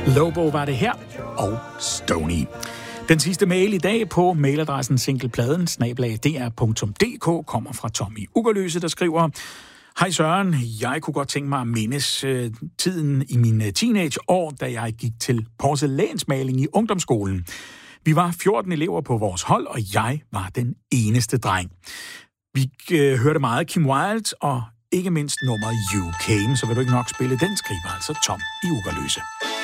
Lobo var det her, og Stony. Den sidste mail i dag på mailadressen singlepladen@dr.dk kommer fra Tommy Ugerløse, der skriver: Hej Søren, jeg kunne godt tænke mig at mindes tiden i mine teenageår, da jeg gik til porcelænsmaling i ungdomsskolen. Vi var 14 elever på vores hold, og jeg var den eneste dreng. Vi hørte meget Kim Wilde, og ikke mindst nummer You Came, så vil du ikke nok spille den, skriver altså Tom i Ugerløse.